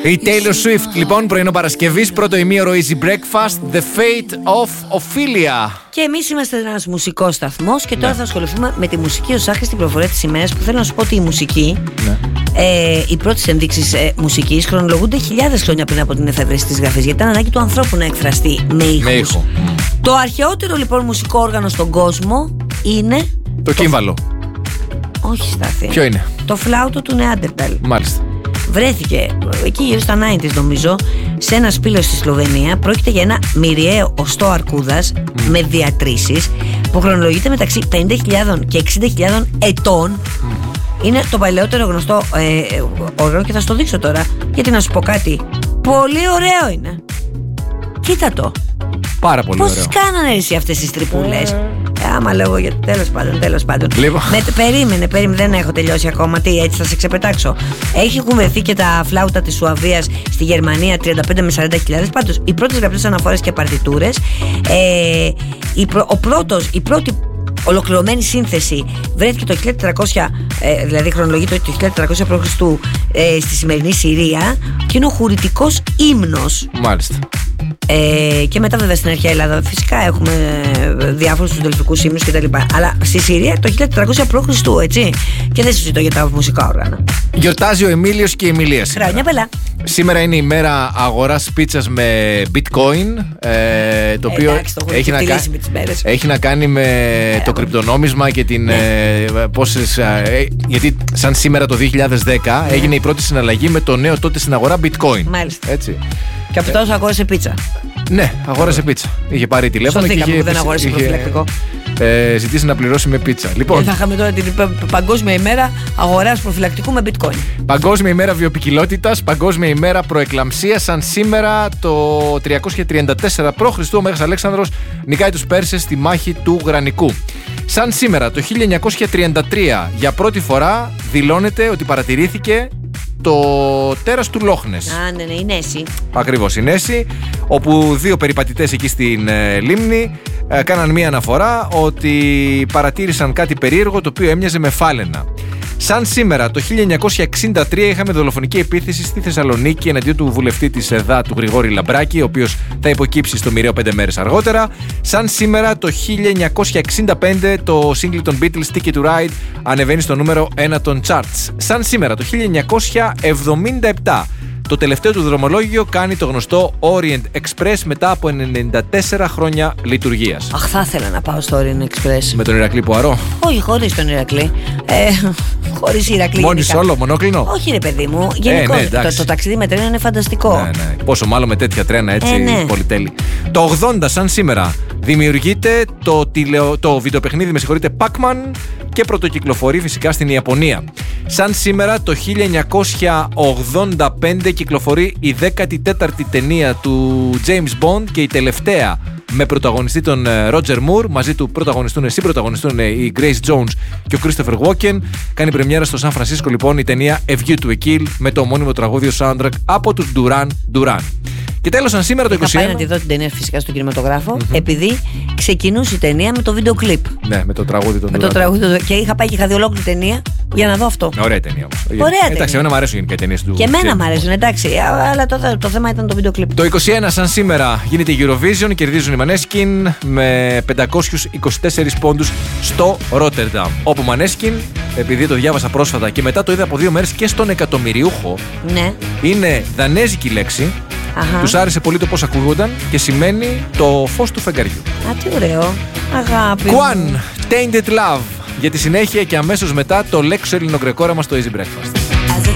Η Taylor Swift, λοιπόν, πρωινό Παρασκευής, πρώτο ημίωρο Easy Breakfast, The Fate of Ophelia. Και εμείς είμαστε ένας μουσικός σταθμός και τώρα θα ασχοληθούμε με τη μουσική ως άχρηστη πληροφορία της ημέρας. Που θέλω να σου πω ότι η μουσική, οι πρώτες ενδείξεις μουσικής χρονολογούνται χιλιάδες χρόνια πριν από την εφεύρεση της γραφής, γιατί ήταν ανάγκη του ανθρώπου να εκφραστεί με ήχους. Το αρχαιότερο λοιπόν μουσικό όργανο στον κόσμο είναι το κύμβαλο. Όχι, Στάθη. Ποιο είναι? Το φλάουτο του Νεάντερταλ. Μάλιστα. Βρέθηκε εκεί γύρω στα 90's νομίζω, σε ένα σπήλαιο στη Σλοβενία. Πρόκειται για ένα μυριαίο οστό αρκούδας με διατρήσεις που χρονολογείται μεταξύ 50.000 και 60.000 ετών. Είναι το παλαιότερο γνωστό όργανο και θα στο δείξω τώρα, γιατί να σου πω κάτι. Πολύ ωραίο είναι. Κοίτα το. Πάρα πολύ ωραίο. Πώς κάνανε εσύ αυτές τις τρυπούλες? Άμα λέγω, γιατί τέλος πάντων. Περίμενε, δεν έχω τελειώσει ακόμα. Τι, έτσι θα σε ξεπετάξω. Έχουν βρεθεί και τα φλάουτα της Σουαβίας στη Γερμανία 35 με 40.000. Πάντως, οι πρώτες γραπτές αναφορές και παρτιτούρες, η πρώτη ολοκληρωμένη σύνθεση βρέθηκε το 1400, δηλαδή χρονολογείται το 1400 π.Χ. Στη σημερινή Συρία, και είναι ο χουρητικός ύμνος. Μάλιστα. Και μετά βέβαια στην αρχαία Ελλάδα φυσικά έχουμε διάφορους τους δελφικούς ύμνους κτλ. Αλλά στη Συρία το 1400 π.Χ., έτσι. Και δεν συζητώ για τα μουσικά όργανα. Γιορτάζει ο Εμίλιος και η Εμιλία σήμερα. Χρόνια πολλά. Σήμερα είναι η μέρα αγοράς πίτσας με bitcoin, το οποίο έχει να κάνει με το κρυπτονόμισμα και την πόσες, γιατί σαν σήμερα το 2010 έγινε η πρώτη συναλλαγή με το νέο τότε στην αγορά bitcoin. Μάλιστα. Έτσι. Και από τόσο αγόρασε πίτσα. Ναι, αγόρασε πίτσα. Είχε πάρει τηλέφωνο και είχε, που δεν αγόρασε προφυλακτικό. Ζητήσει να πληρώσει με πίτσα. Λοιπόν, θα είχαμε τώρα την Παγκόσμια ημέρα αγοράς προφυλακτικού με bitcoin. Παγκόσμια ημέρα βιοποικιλότητας, Παγκόσμια ημέρα προεκλαμψίας. Σαν σήμερα το 334 π.Χ. ο Μέγας Αλέξανδρος νικάει τους Πέρσες στη μάχη του Γρανικού. Σαν σήμερα το 1933 για πρώτη φορά δηλώνεται ότι παρατηρήθηκε το τέρας του Λόχνες. Ναι, η Νέση. Ακριβώς, η Νέση, όπου δύο περιπατητές εκεί στην λίμνη κάναν μία αναφορά ότι παρατήρησαν κάτι περίεργο το οποίο έμοιαζε με φάλαινα. Σαν σήμερα το 1963 είχαμε δολοφονική επίθεση στη Θεσσαλονίκη εναντίον του βουλευτή της ΕΔΑ, του Γρηγόρη Λαμπράκη, ο οποίος θα υποκύψει στο μοιραίο 5 μέρες αργότερα. Σαν σήμερα το 1965 το single των Beatles Ticket to Ride ανεβαίνει στο νούμερο 1 των charts. Σαν σήμερα το 1977 το τελευταίο του δρομολόγιο κάνει το γνωστό Orient Express μετά από 94 χρόνια λειτουργίας. Αχ, θα ήθελα να πάω στο Orient Express. Με τον Ηρακλή Πουαρό? Όχι, χωρίς τον Ηρακλή. Χωρίς Ηρακλή. Μόνη όλο, μονόκλινο? Όχι, ρε παιδί μου. Γενικώς το ταξίδι με τρένο είναι φανταστικό. Ναι. Πόσο μάλλον με τέτοια τρένα, έτσι, πολυτέλη. Το 80, σαν σήμερα, δημιουργείται το βιντεοπαιχνίδι, Pac-Man, και πρωτοκυκλοφορεί φυσικά στην Ιαπωνία. Σαν σήμερα το 1985 κυκλοφορεί η 14η ταινία του James Bond και η τελευταία με πρωταγωνιστή τον Roger Moore. Μαζί του συμπρωταγωνιστούν η Grace Jones και ο Christopher Walken. Κάνει πρεμιέρα στο Σαν Φρανσίσκο λοιπόν η ταινία A View to a Kill με το ομώνυμο τραγούδιο soundtrack από τους Duran Duran. Και τέλος, σαν σήμερα το 2021. Θα πάει να τη δω την ταινία φυσικά στον κινηματογράφο, επειδή ξεκινούσε η ταινία με το βίντεο κλιπ. Ναι, με το τραγούδι των και είχα πάει και είχα δει ολόκληρη ταινία για να δω αυτό. Ωραία ταινία όμως. Εντάξει, εμένα μου αρέσουν γενικά οι ταινίες του. Και εμένα μου αρέσουν, εντάξει, αλλά το θέμα ήταν το βίντεο κλιπ. Το 2021, σαν σήμερα, γίνεται η Eurovision, κερδίζουν οι Maneskin με 524 πόντους στο Ρότερνταμ. Όπου Maneskin, επειδή το διάβασα πρόσφατα και μετά το είδα από 2 μέρες και στον εκατομμυριούχο, είναι δανέζικη λέξη. Τους άρεσε πολύ το πώς ακούγονταν και σημαίνει το φως του φεγγαριού. Τι ωραίο. Αγάπη. Quan, Tainted Love. Για τη συνέχεια και αμέσως μετά το λέξο ελληνοκρεκόραμα στο Easy Breakfast.